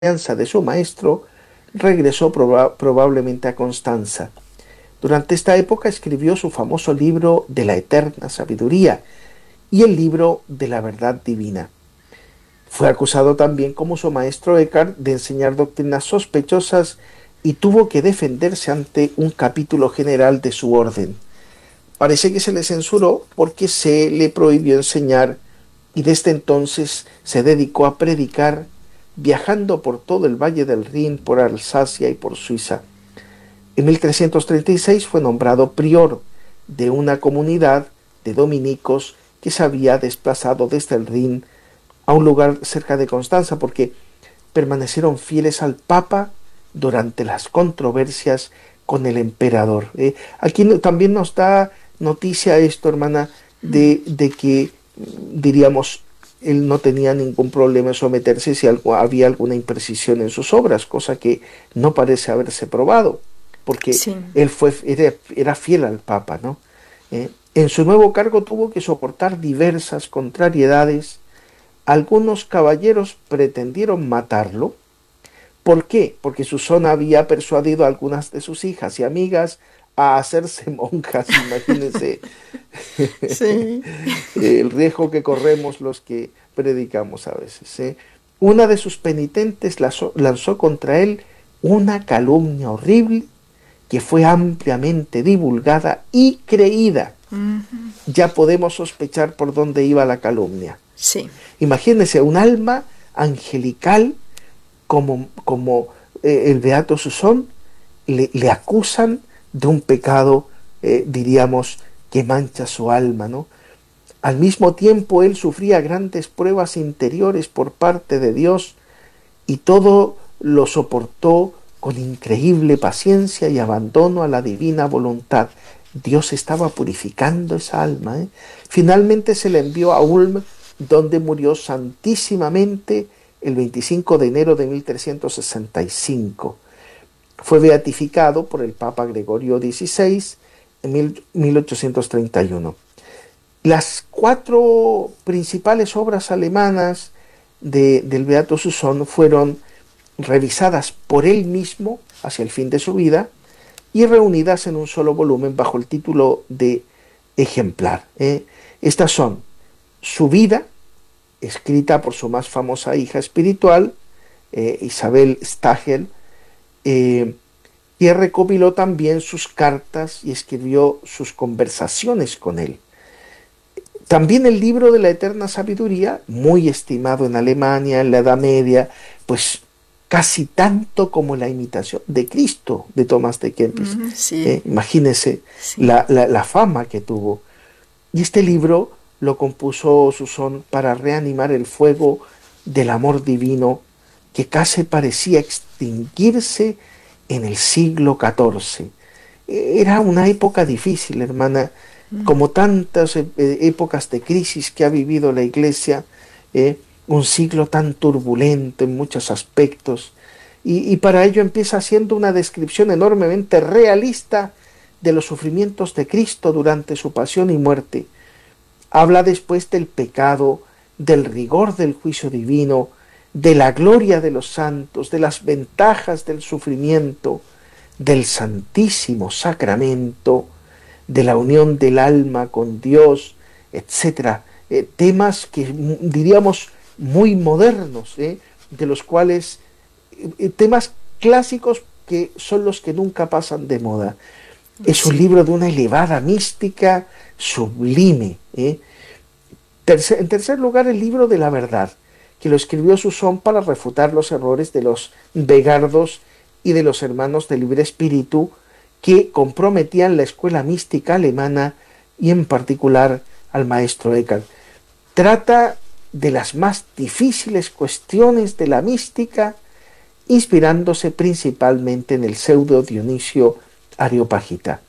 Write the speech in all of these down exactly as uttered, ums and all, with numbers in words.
enseñanza de su maestro, regresó proba- probablemente a Constanza. Durante esta época escribió su famoso libro de la eterna sabiduría y el libro de la verdad divina. Fue acusado también, como su maestro Eckhart, de enseñar doctrinas sospechosas y tuvo que defenderse ante un capítulo general de su orden. Parece que se le censuró porque se le prohibió enseñar y desde entonces se dedicó a predicar, viajando por todo el valle del Rin, por Alsacia y por Suiza. En mil trescientos treinta y seis fue nombrado prior de una comunidad de dominicos que se había desplazado desde el Rin a un lugar cerca de Constanza porque permanecieron fieles al Papa durante las controversias con el emperador. Eh, aquí no- también nos da noticia esto, hermana, de, de que, diríamos, él no tenía ningún problema en someterse si algo, había alguna imprecisión en sus obras, cosa que no parece haberse probado, porque Sí. él fue, era, era fiel al Papa, ¿no? Eh, en su nuevo cargo tuvo que soportar diversas contrariedades. Algunos caballeros pretendieron matarlo. ¿Por qué? Porque Susana había persuadido a algunas de sus hijas y amigas a hacerse monjas, imagínense Sí. el riesgo que corremos los que predicamos a veces. ¿eh? Una de sus penitentes lanzó, lanzó contra él una calumnia horrible que fue ampliamente divulgada y creída. Ujú. Ya podemos sospechar por dónde iba la calumnia. Sí. Imagínense un alma angelical como, como eh, el Beato Susón, le, le acusan de un pecado, eh, diríamos, que mancha su alma, ¿no? Al mismo tiempo, él sufría grandes pruebas interiores por parte de Dios y todo lo soportó con increíble paciencia y abandono a la divina voluntad. Dios estaba purificando esa alma. ¿eh? Finalmente se le envió a Ulm, donde murió santísimamente el veinticinco de enero de mil trescientos sesenta y cinco. Fue beatificado por el Papa Gregorio dieciséis en mil ochocientos treinta y uno. Las cuatro principales obras alemanas de, del Beato Susón fueron revisadas por él mismo hacia el fin de su vida y reunidas en un solo volumen bajo el título de Ejemplar. ¿eh? Estas son su vida, escrita por su más famosa hija espiritual, eh, Isabel Stagel, eh, que recopiló también sus cartas y escribió sus conversaciones con él. También el libro de la eterna sabiduría, muy estimado en Alemania en la Edad Media, pues casi tanto como la imitación de Cristo de Tomás de Kempis. Ujú. Eh, Sí. imagínense Sí. la, la, la fama que tuvo. Y este libro lo compuso Susón para reanimar el fuego del amor divino que casi parecía extinguirse en el siglo catorce. Era una época difícil, hermana, como tantas eh, épocas de crisis que ha vivido la Iglesia, eh, un siglo tan turbulento en muchos aspectos, y, y para ello empieza haciendo una descripción enormemente realista de los sufrimientos de Cristo durante su pasión y muerte. Habla después del pecado, del rigor del juicio divino, de la gloria de los santos, de las ventajas del sufrimiento, del Santísimo Sacramento, de la unión del alma con Dios, etcétera. Eh, temas que mm, diríamos muy modernos, ¿eh? de los cuales, eh, temas clásicos que son los que nunca pasan de moda. Es un Sí. libro de una elevada mística sublime. ¿eh? Tercer, en tercer lugar, el libro de la verdad, que lo escribió Susón para refutar los errores de los Begardos y de los hermanos de libre espíritu que comprometían la escuela mística alemana y en particular al maestro Eckhart. Trata de las más difíciles cuestiones de la mística, inspirándose principalmente en el pseudo Dionisio Areopagita.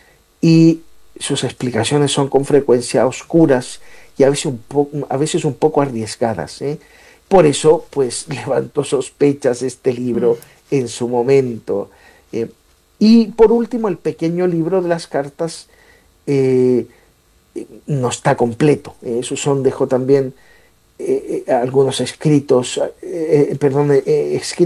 Y sus explicaciones son con frecuencia oscuras y a veces un, po a veces un poco arriesgadas. ¿eh? Por eso, pues, levantó sospechas este libro en su momento. Eh, y por último, el pequeño libro de las cartas eh, no está completo. Eh, Susón dejó también eh, algunos escritos, eh, perdón, eh, escritos